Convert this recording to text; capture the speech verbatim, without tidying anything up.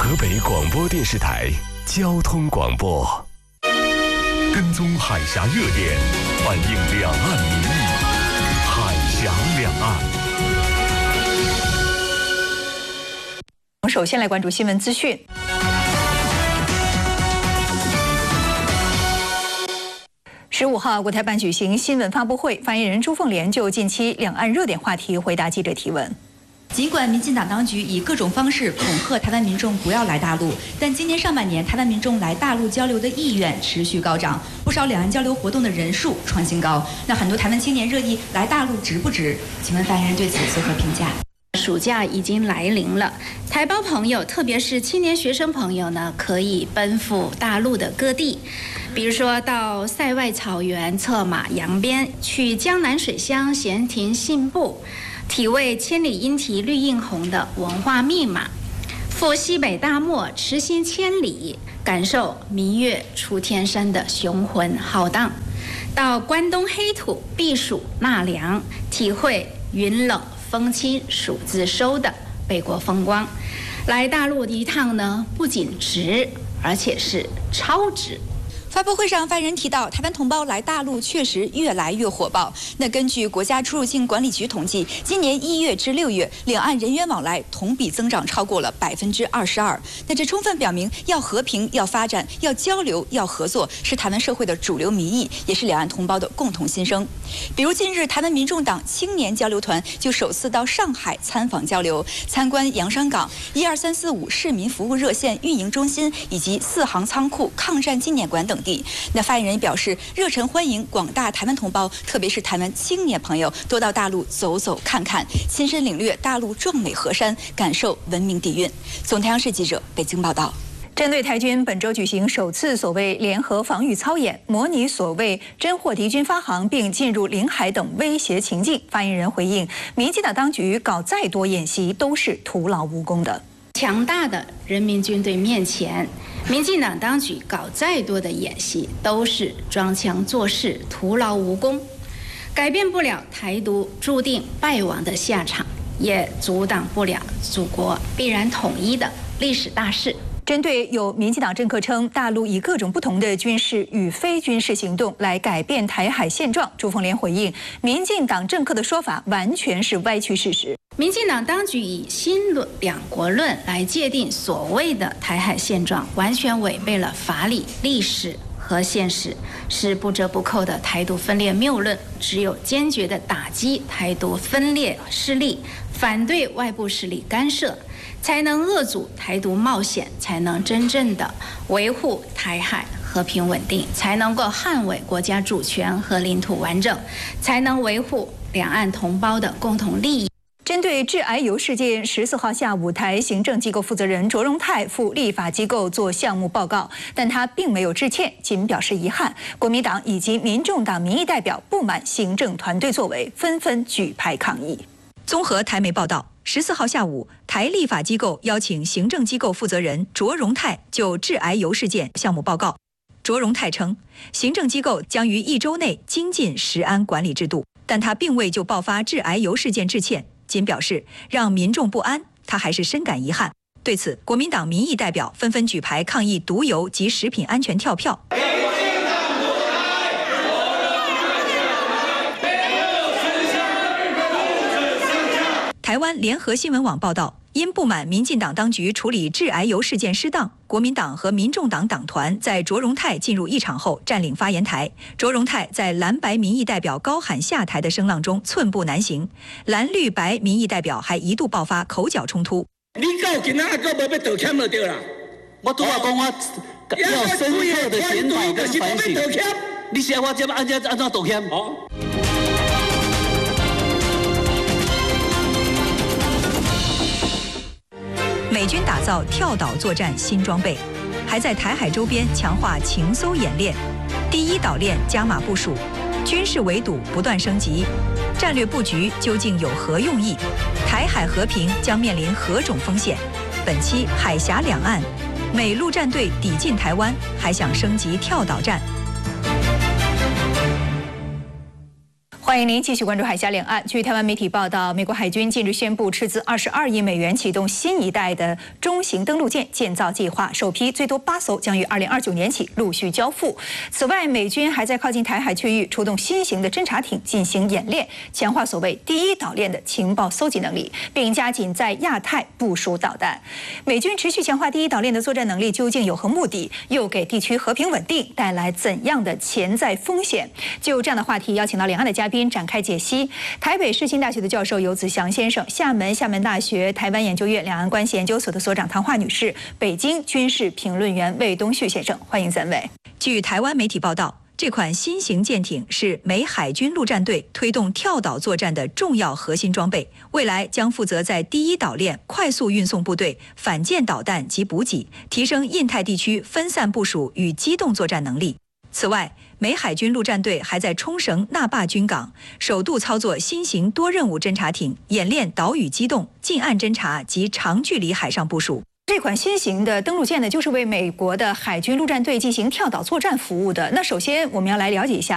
河北广播电视台交通广播，跟踪海峡热点，反映两岸民意，海峡两岸。 我们首先来关注新闻资讯。十五号，国台办举行新闻发布会，发言人朱凤莲就近期两岸热点话题回答记者提问。 尽管民进党当局以各种方式恐吓台湾民众不要来大陆，但今年上半年台湾民众来大陆交流的意愿持续高涨，不少两岸交流活动的人数创新高。那很多台湾青年热议来大陆值不值？请问发言人对此作何评价？ 暑假已经来临了，台胞朋友，特别是青年学生朋友呢，可以奔赴大陆的各地，比如说到塞外草原策马扬鞭，去江南水乡闲庭信步，体味千里莺啼绿映红的文化密码，赴西北大漠驰行千里，感受明月出天山的雄浑浩荡，到关东黑土避暑纳凉，体会云冷风轻暑自收的北国风光。来大陆一趟呢，不仅值，而且是超值。 发布会上，发言人提到，台湾同胞来大陆确实越来越火爆。那根据国家出入境管理局统计，今年一月至六月，两岸人员往来同比增长超过了百分之二十二。那这充分表明，要和平、要发展、要交流、要合作，是台湾社会的主流民意，也是两岸同胞的共同心声。比如近日，台湾民众党青年交流团就首次到上海参访交流，参观洋山港、一二三四五市民服务热线运营中心以及四行仓库、抗战纪念馆等地。那发言人表示，热忱欢迎广大台湾同胞，特别是台湾青年朋友多到大陆走走看看，亲身领略大陆壮美河山，感受文明底蕴。总台央视记者北京报道。 针对台军本周举行首次所谓联合防御操演，模拟所谓侦获敌军发航并进入领海等威胁情境，发言人回应，民进党当局搞再多演习都是徒劳无功的。 强大的人民军队面前，民进党当局搞再多的演习都是装腔作势，徒劳无功，改变不了台独注定败亡的下场，也阻挡不了祖国必然统一的历史大势。 针对有民进党政客称大陆以各种不同的军事与非军事行动来改变台海现状，朱凤莲回应，民进党政客的说法完全是歪曲事实。 民进党当局以新论两国论来界定所谓的台海现状，完全违背了法理、历史和现实，是不折不扣的台独分裂谬论。只有坚决地打击台独分裂势力，反对外部势力干涉，才能遏阻台独冒险，才能真正的维护台海和平稳定，才能够捍卫国家主权和领土完整，才能维护两岸同胞的共同利益。 针对致癌油事件，十四号下午，台行政机构负责人卓荣泰赴立法机构做项目报告，但他并没有致歉，仅表示遗憾。国民党以及民众党民意代表不满行政团队作为，纷纷举牌抗议。综合台媒报道，十四号下午，台立法机构邀请行政机构负责人卓荣泰就致癌油事件项目报告。卓荣泰称，行政机构将于一周内精进食安管理制度，但他并未就爆发致癌油事件致歉。仅表示让民众不安，他还是深感遗憾。对此，国民党民意代表纷纷举牌抗议毒油及食品安全跳票。台湾联合新闻网报道，因不满民进党当局处理致癌油事件失当，国民党和民众党党团在卓荣泰进入议场后占领发言台。卓荣泰在蓝白民意代表高喊下台的声浪中寸步难行，蓝绿白民意代表还一度爆发口角冲突。 你到今仔个无要道歉就对啦。 我拄啊讲我要深刻的检讨跟反省。你想我怎么按怎按怎道歉？哦。 美军打造跳岛作战新装备，还在台海周边强化情搜演练，第一岛链加码部署，军事围堵不断升级，战略布局究竟有何用意？台海和平将面临何种风险？本期海峡两岸，美陆战队抵近台湾，还想升级跳岛战。欢欢迎您继续关注海峡两岸。据台湾媒体报道，美国海军近日宣布斥资二十二亿美元启动新一代的中型登陆舰建造计划，首批最多八艘将于二零二九年起陆续交付。此外，美军还在靠近台海区域出动新型的侦察艇进行演练，强化所谓第一岛链的情报搜集能力，并加紧在亚太部署导弹。美军持续强化第一岛链的作战能力，究竟有何目的？又给地区和平稳定带来怎样的潜在风险？就这样的话题，邀请到两岸的嘉宾展开解析。台北世新大学的教授游子祥先生，厦门厦门大学台湾研究院两岸关系研究所的所长唐华女士，北京军事评论员魏东旭先生，欢迎三位。据台湾媒体报道，这款新型舰艇是美海军陆战队推动跳岛作战的重要核心装备，未来将负责在第一岛链快速运送部队、反舰导弹及补给，提升印太地区分散部署与机动作战能力。此外，美海军陆战队还在冲绳那霸军港首度操作新型多任务侦察艇，演练岛屿机动、近岸侦察及长距离海上部署。这款新型的登陆舰呢，就是为美国的海军陆战队进行跳岛作战服务的。那首先我们要来了解一下